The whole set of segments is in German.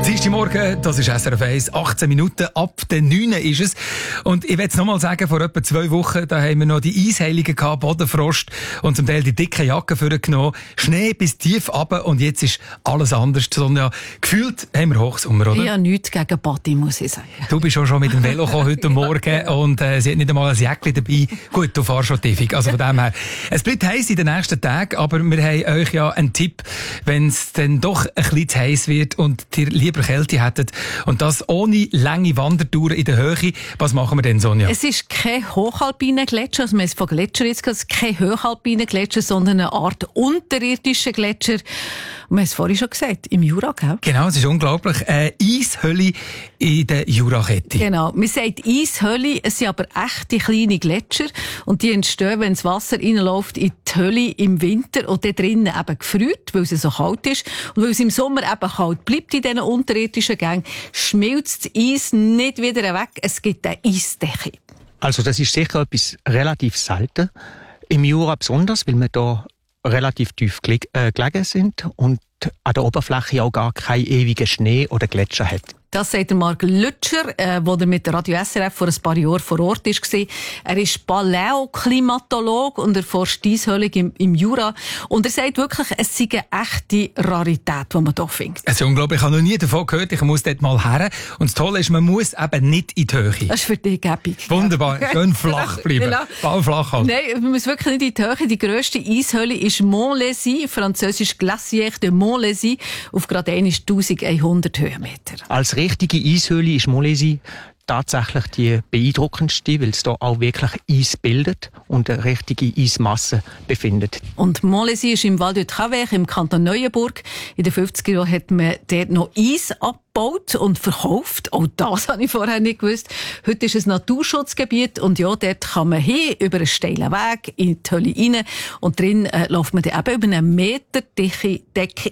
Dienstagmorgen, das ist SRF 1, 18 Minuten ab den 9 ist es. Und ich will es nochmal sagen, vor etwa 2 Wochen, da haben wir noch die Eisheiligen gehabt, Bodenfrost und zum Teil die dicken Jacken vorgenommen, Schnee bis tief runter und jetzt ist alles anders. Sonja, gefühlt haben wir Hochsommer, oder? Ja, nichts gegen Body, muss ich sagen. Du bist auch schon mit dem Velo gekommen heute Morgen und sie hat nicht einmal ein Jäckchen dabei. Gut, du fährst schon tiefig, also von dem her. Es bleibt heiß in den nächsten Tagen, aber wir haben euch ja einen Tipp, wenn es dann doch ein bisschen zu heiß wird und ihr lieber Kälte hättet und das ohne lange Wandertouren in der Höhe. Was machen wir denn, Sonja? Es ist kein hochalpiner Gletscher, also man ist von Gletscher jetzt es ist kein hochalpiner Gletscher, sondern eine Art unterirdischer Gletscher. Und wir haben es vorhin schon gesagt, im Jura, gell? Genau, es ist unglaublich. Eine Eishöhle in der Jurakette. Genau. Man sagt Eishöhle, es sind aber echte kleine Gletscher und die entstehen, wenn das Wasser reinläuft in die Höhle im Winter und da drinnen eben gefriert, weil es so kalt ist. Und weil es im Sommer eben kalt bleibt in diesen unterirdischen Gängen, schmilzt das Eis nicht wieder weg. Es gibt eine Eisdecke. Also das ist sicher etwas relativ selten. Im Jura besonders, weil wir da relativ tief gelegen sind und an der Oberfläche auch gar keinen ewigen Schnee oder Gletscher hat. Das sagt der Marc Lütscher, der mit der Radio SRF vor ein paar Jahren vor Ort war. Er ist Paläoklimatolog und er forscht Eishöhlen im Jura. Und er sagt wirklich, es sei eine echte Rarität, die man hier findet. Es ist unglaublich, ich habe noch nie davon gehört, ich muss dort mal her. Und das Tolle ist, man muss eben nicht in die Höhe. Das ist für dich gäbig. Wunderbar, schön flach bleiben. Genau. Ballflach halt. Nein, man muss wirklich nicht in die Höhe. Die grösste Eishöhle ist Montlhéry, französisch Glacière de Montlhéry, auf gerade 1100 Höhenmeter. Als richtige Eishöhle ist Montlhéry tatsächlich die beeindruckendste, weil es da auch wirklich Eis bildet und eine richtige Eismasse befindet. Und Montlhéry ist im Val de Travers im Kanton Neuenburg. In den 50er Jahren hat man dort noch Eis abgebaut und verkauft. Auch das habe ich vorher nicht gewusst. Heute ist es ein Naturschutzgebiet und ja, dort kann man hin über einen steilen Weg in die Höhle rein und drin läuft man dann eben über eine meterdicke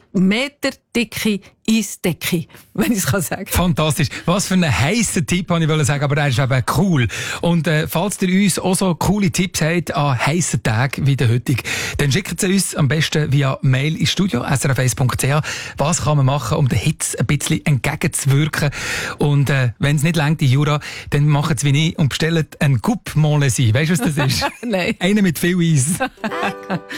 Eisdecke, wenn ich es sagen kann. Fantastisch. Was für ein heisser Tipp, wollte ich sagen, aber der ist eben cool. Und falls ihr uns auch so coole Tipps habt an heissen Tagen wie der heutige, dann schickt sie uns am besten via Mail ins Studio, srf1.ch. Was kann man machen, um der Hitze ein bisschen entgegenzuwirken? Und wenn es nicht reicht in Jura, dann macht es wie ich und bestellt einen Coupe Montlhéry. Weißt du, was das ist? Nein. Einer mit viel Eis.